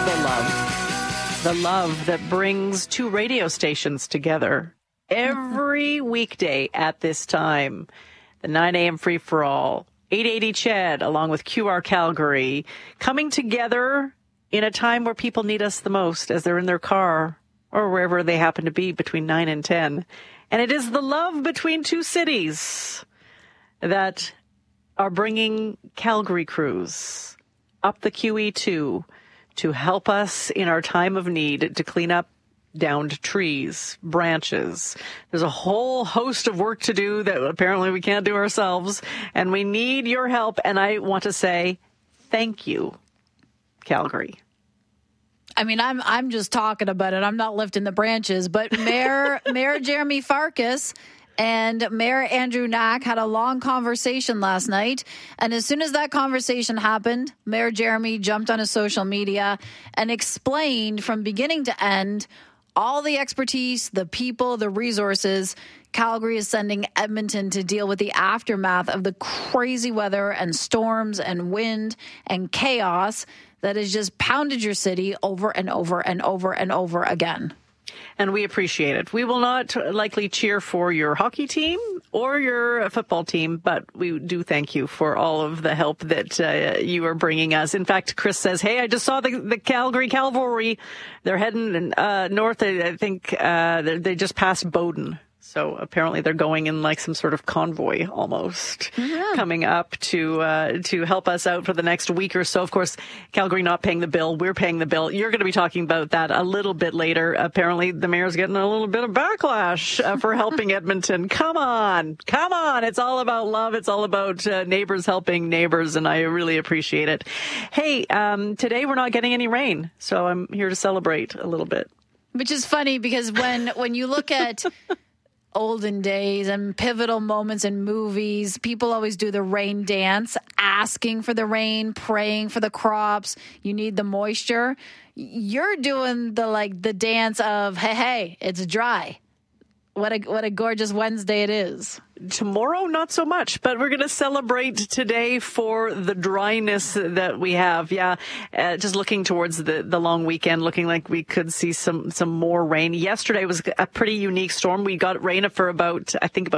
the love. The love that brings two radio stations together every weekday at this time. The 9 a.m. free-for-all, 880 CHED, along with QR Calgary, coming together in a time where people need us the most as they're in their car or wherever they happen to be between 9 and 10. And it is the love between two cities that are bringing Calgary crews up the QE2 to help us in our time of need to clean up downed trees, branches. There's a whole host of work to do that apparently we can't do ourselves, and we need your help. And I want to say thank you, Calgary. I mean, I'm just talking about it. I'm not lifting the branches, but Mayor Jeremy Farkas and Mayor Andrew Knack had a long conversation last night. And as soon as that conversation happened, Mayor Jeremy jumped on his social media and explained from beginning to end all the expertise, the people, the resources Calgary is sending Edmonton to deal with the aftermath of the crazy weather and storms and wind and chaos that has just pounded your city over and over and over and over again. And we appreciate it. We will not likely cheer for your hockey team or your football team, but we do thank you for all of the help that you are bringing us. In fact, Chris says, hey, I just saw the Calgary Cavalry. They're heading north. I think they just passed Bowden. So apparently they're going in like some sort of convoy almost coming up to help us out for the next week or so. Of course, Calgary not paying the bill. We're paying the bill. You're going to be talking about that a little bit later. Apparently the mayor's getting a little bit of backlash for helping Edmonton. Come on. It's all about love. It's all about neighbors helping neighbors, and I really appreciate it. Hey, today we're not getting any rain, so I'm here to celebrate a little bit. Which is funny because when you look at olden days and pivotal moments in movies, people always do the rain dance, asking for the rain, praying for the crops. You need the moisture. You're doing the dance of, hey, it's dry. What a gorgeous Wednesday it is. Tomorrow, not so much, but we're going to celebrate today for the dryness that we have. Yeah, just looking towards the long weekend, looking like we could see some more rain. Yesterday was a pretty unique storm. We got rain for about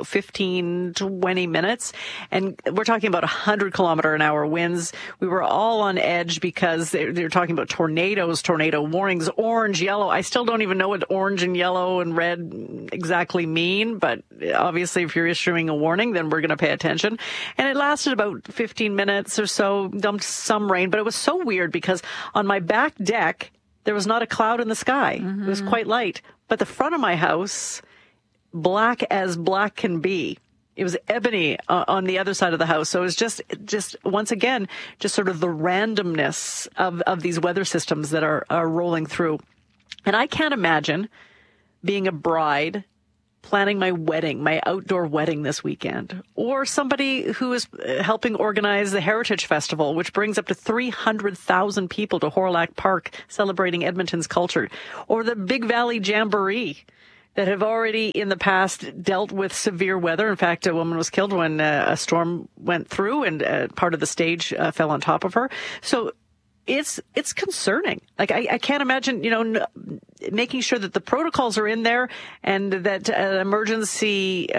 15, 20 minutes, and we're talking about 100-kilometer-an-hour winds. We were all on edge because they're talking about tornadoes, tornado warnings, orange, yellow. I still don't even know what orange and yellow and red exactly mean, but obviously if you're issuing a warning, then we're going to pay attention. And it lasted about 15 minutes or so, dumped some rain, but it was so weird because on my back deck, there was not a cloud in the sky. It was quite light. But the front of my house, black as black can be. It was ebony on the other side of the house. So it was just once again, just sort of the randomness of these weather systems that are rolling through. And I can't imagine being a bride planning my wedding, my outdoor wedding this weekend, or somebody who is helping organize the Heritage Festival, which brings up to 300,000 people to Hawrelak Park celebrating Edmonton's culture, or the Big Valley Jamboree that have already in the past dealt with severe weather. In fact, a woman was killed when a storm went through and part of the stage fell on top of her. So it's concerning. Like I can't imagine, making sure that the protocols are in there and that an emergency,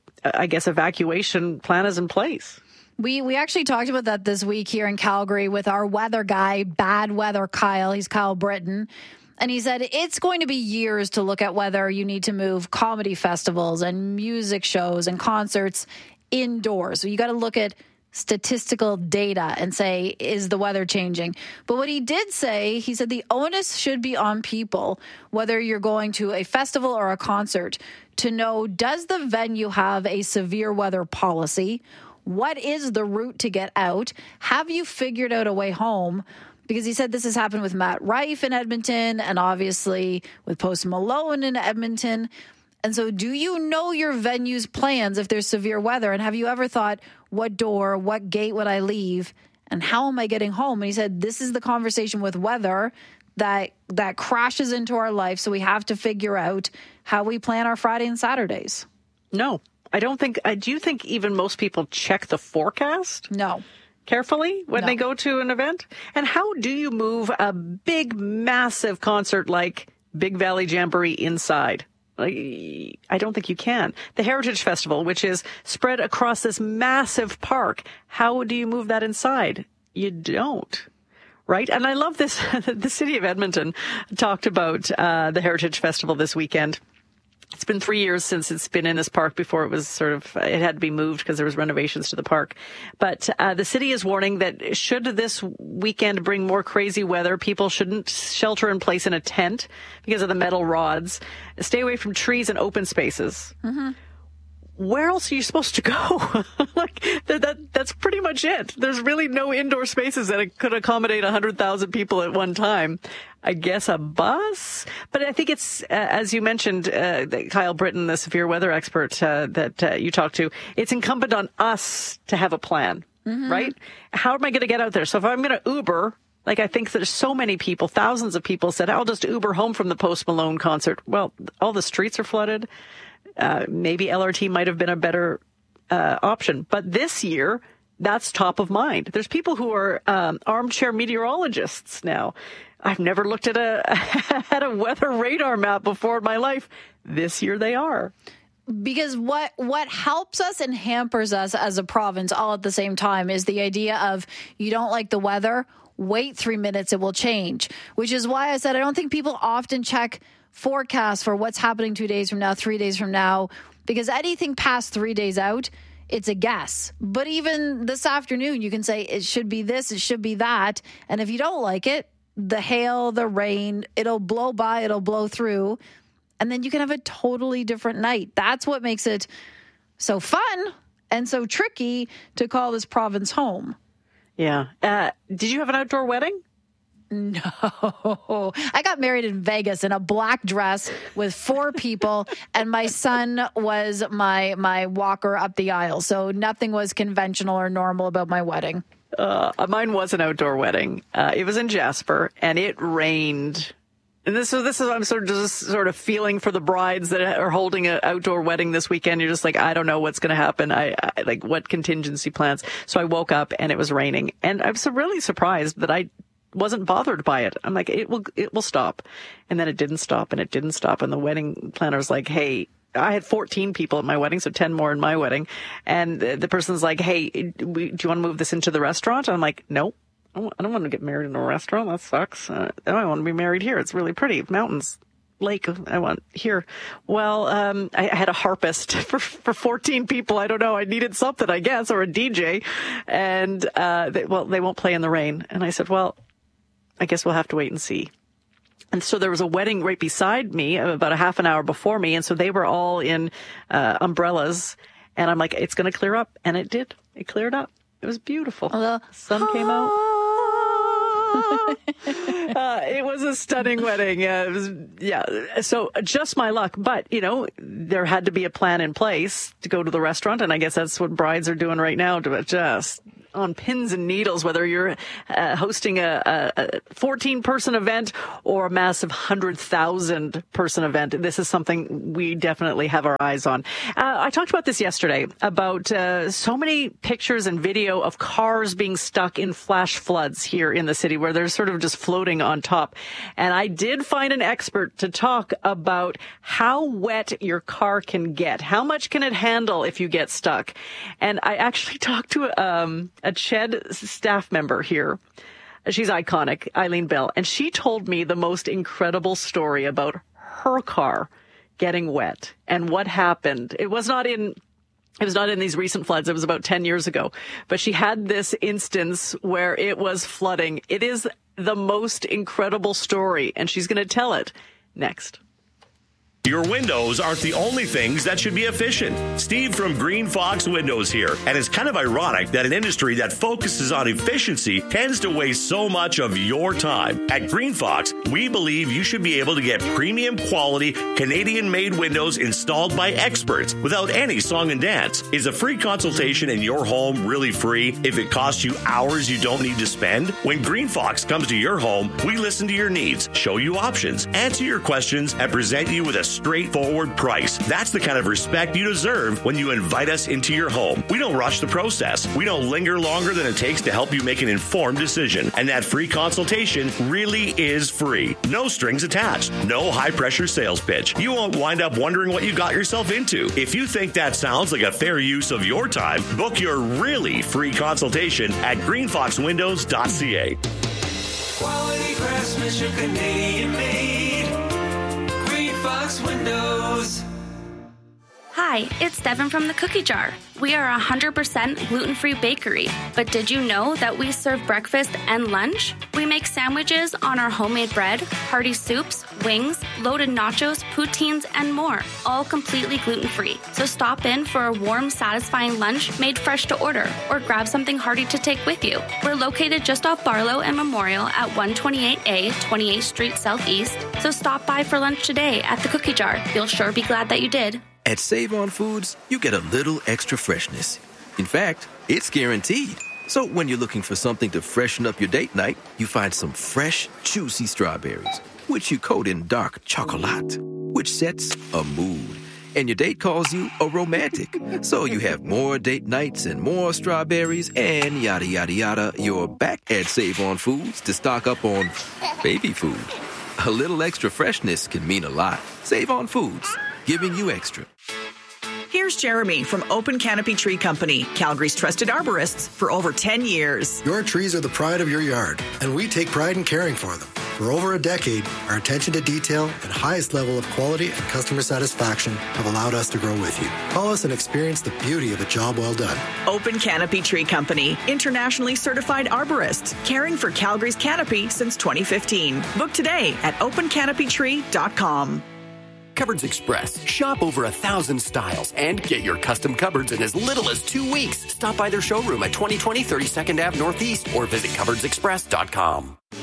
evacuation plan is in place. We actually talked about that this week here in Calgary with our weather guy, Bad Weather Kyle. He's Kyle Britton. And he said it's going to be years to look at whether you need to move comedy festivals and music shows and concerts indoors. So you got to look at statistical data and say, is the weather changing? But what he did say, he said the onus should be on people, whether you're going to a festival or a concert, to know, does the venue have a severe weather policy? What is the route to get out? Have you figured out a way home? Because he said this has happened with Matt Rife in Edmonton and obviously with Post Malone in Edmonton. And so do you know your venue's plans if there's severe weather? And have you ever thought, what door, what gate would I leave? And how am I getting home? And he said, this is the conversation with weather that crashes into our life. So we have to figure out how we plan our Friday and Saturdays. No, I don't think. Do you think even most people check the forecast? No. carefully when they go to an event? And how do you move a big, massive concert like Big Valley Jamboree inside? I don't think you can. The Heritage Festival, which is spread across this massive park, how do you move that inside? You don't. Right? And I love this. The city of Edmonton talked about the Heritage Festival this weekend. It's been 3 years since it's been in this park. Before it was it had to be moved because there was renovations to the park. But the city is warning that should this weekend bring more crazy weather, people shouldn't shelter in place in a tent because of the metal rods. Stay away from trees and open spaces. Mm-hmm. Where else are you supposed to go? That's pretty much it. There's really no indoor spaces that could accommodate 100,000 people at one time. I guess a bus? But I think it's, as you mentioned, Kyle Britton, the severe weather expert that you talked to, it's incumbent on us to have a plan, right? How am I going to get out there? So if I'm going to Uber, I think there's so many people, thousands of people said, I'll just Uber home from the Post Malone concert. Well, all the streets are flooded. Maybe LRT might have been a better option. But this year, that's top of mind. There's people who are armchair meteorologists now. I've never looked at a weather radar map before in my life. This year they are. Because what helps us and hampers us as a province all at the same time is the idea of you don't like the weather, wait 3 minutes, it will change. Which is why I said I don't think people often check forecasts for what's happening 2 days from now, 3 days from now, because anything past 3 days out, it's a guess. But even this afternoon, you can say it should be this, it should be that. And if you don't like it, the hail, the rain, it'll blow by, it'll blow through. And then you can have a totally different night. That's what makes it so fun and so tricky to call this province home. Yeah. Did you have an outdoor wedding? No. I got married in Vegas in a black dress with 4 people, and my son was my walker up the aisle. So nothing was conventional or normal about my wedding. Mine was an outdoor wedding. It was in Jasper, and it rained. And this is I'm sort of feeling for the brides that are holding an outdoor wedding this weekend. You're just like, I don't know what's going to happen. I like what contingency plans. So I woke up and it was raining, and I was really surprised that I wasn't bothered by it. I'm like, it will stop. And then it didn't stop, and it didn't stop. And the wedding planner was like, hey, I had 14 people at my wedding, so 10 more in my wedding. And the person's like, hey, do you want to move this into the restaurant? And I'm like, nope. I don't want to get married in a restaurant. That sucks. I want to be married here. It's really pretty. Mountains, lake. I want here. Well, I had a harpist for 14 people. I don't know. I needed something, I guess, or a DJ. And, they won't play in the rain. And I said, well, I guess we'll have to wait and see. And so there was a wedding right beside me, about a half an hour before me. And so they were all in umbrellas. And I'm like, it's going to clear up. And it did. It cleared up. It was beautiful. The sun came out. It was a stunning wedding. So just my luck. But, there had to be a plan in place to go to the restaurant. And I guess that's what brides are doing right now, to just on pins and needles, whether you're hosting a 14-person event or a massive 100,000-person event. This is something we definitely have our eyes on. I talked about this yesterday, about so many pictures and video of cars being stuck in flash floods here in the city, where they're sort of just floating on top. And I did find an expert to talk about how wet your car can get. How much can it handle if you get stuck? And I actually talked to a CHED staff member here. She's iconic, Eileen Bell. And she told me the most incredible story about her car getting wet and what happened. It was not in these recent floods. It was about 10 years ago. But she had this instance where it was flooding. It is the most incredible story, and she's going to tell it next. Your windows aren't the only things that should be efficient. Steve from Green Fox Windows here. And it's kind of ironic that an industry that focuses on efficiency tends to waste so much of your time. At Green Fox, we believe you should be able to get premium quality Canadian-made windows installed by experts without any song and dance. Is a free consultation in your home really free if it costs you hours you don't need to spend? When Green Fox comes to your home, we listen to your needs, show you options, answer your questions, and present you with a straightforward price. That's the kind of respect you deserve when you invite us into your home. We don't rush the process. We don't linger longer than it takes to help you make an informed decision. And that free consultation really is free. No strings attached. No high-pressure sales pitch. You won't wind up wondering what you got yourself into. If you think that sounds like a fair use of your time, book your really free consultation at greenfoxwindows.ca. Quality craftsmanship, Canadian made. Green Fox Windows. Hi, it's Devin from the Cookie Jar. We are a 100% gluten-free bakery, but did you know that we serve breakfast and lunch? We make sandwiches on our homemade bread, hearty soups, wings, loaded nachos, poutines, and more, all completely gluten-free. So stop in for a warm, satisfying lunch made fresh to order, or grab something hearty to take with you. We're located just off Barlow and Memorial at 128A, 28th Street Southeast, so stop by for lunch today at the Cookie Jar. You'll sure be glad that you did. At Save On Foods, you get a little extra freshness. In fact, it's guaranteed. So when you're looking for something to freshen up your date night, you find some fresh, juicy strawberries, which you coat in dark chocolate, which sets a mood. And your date calls you a romantic. So you have more date nights and more strawberries and yada, yada, yada. You're back at Save On Foods to stock up on baby food. A little extra freshness can mean a lot. Save On Foods, giving you extra. Here's Jeremy from Open Canopy Tree Company, Calgary's trusted arborists for over 10 years. Your trees are the pride of your yard, and we take pride in caring for them. For over a decade, our attention to detail and highest level of quality and customer satisfaction have allowed us to grow with you. Call us and experience the beauty of a job well done. Open Canopy Tree Company, internationally certified arborists, caring for Calgary's canopy since 2015. Book today at opencanopytree.com. Cupboards Express. Shop over 1,000 styles and get your custom cupboards in as little as 2 weeks. Stop by their showroom at 2020 32nd Ave Northeast or visit cupboardsexpress.com.